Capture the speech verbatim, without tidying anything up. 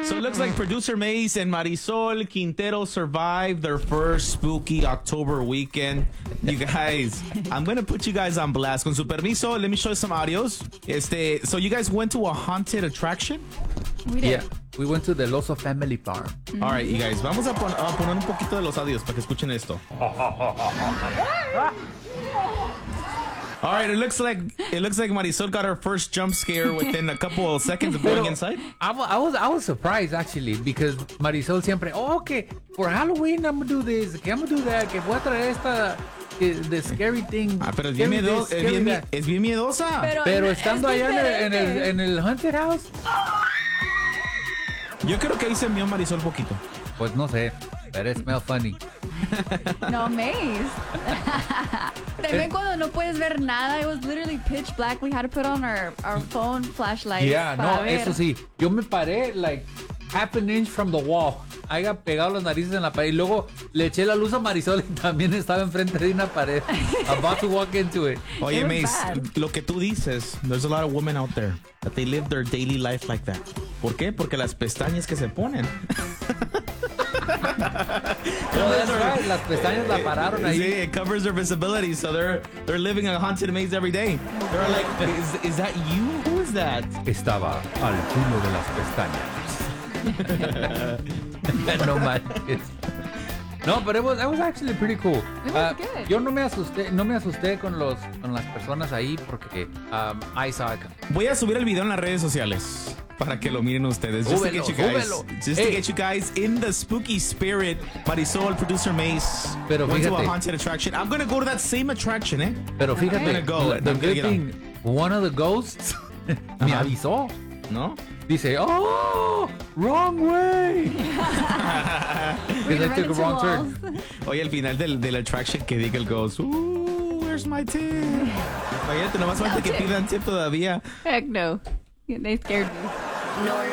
So it looks like producer Mace and Marisol Quintero survived their first spooky October weekend. You guys, I'm going to put you guys on blast. Con su permiso, let me show you some audios. Este, so you guys went to a haunted attraction? We did. Yeah, we went to the Loso Family Farm. Mm-hmm. All right, you guys, vamos a, pon a poner un poquito de los audios para que escuchen esto. All right, it looks like it looks like Marisol got her first jump scare within a couple of seconds of going Pero inside. I, wa- I was I was surprised actually because Marisol siempre, oh, okay, for Halloween I'm gonna do this, que I'm gonna do that, que voy a traer esta que- the scary thing. Ah, pero es bien, scary miedo- this, es scary bien, that. es bien miedosa. Pero, Pero es estando allá en el, en el diferente. en el haunted house, Yo creo que ahí se mió Marisol poquito. pues no sé, but it smell funny. No, Maze. También cuando no puedes ver nada, it was literally pitch black. We had to put on our, our phone flashlights. Yeah, para no, ver. eso sí. Yo me paré like half an inch from the wall. Haya pegado las narices en la pared. Y luego le eché la luz a Marisol y también estaba enfrente de una pared. About to walk into it. Oye, It was Mace, bad. lo que tú dices, there's a lot of women out there that they live their daily life like that. ¿Por qué? Porque las pestañas que se ponen. No, that's right. Las pestañas la pararon ahí. Sí, it covers their visibility, so they're they're living a haunted maze every day. They're like, is, is that you? Who is that? Estaba al filo de las pestañas. No manches. No, but it was, it was actually pretty cool. It was Ah, good. Yo no me asusté, no me asusté con los con las personas ahí porque um, I saw it. Voy a subir el video en las redes sociales para que lo miren ustedes. Just to Súbelo, get you guys, súbelo. just to Hey. get you guys in the spooky spirit. Marisol, producer Mace, Pero went to a fíjate. haunted attraction. I'm gonna go to that same attraction, eh? Pero fíjate, I'm gonna go. the, the I'm gonna good get on. thing, one of the ghosts me Ajá. avisó. ¿No? Dice, oh, wrong way. We Because I ran took a into wrong turn. walls. Oye, al final del, del attraction que diga el ghost, ooh, where's my tip? Imagínate, nomás falta que pidan tip todavía. Heck no. They scared me. Nora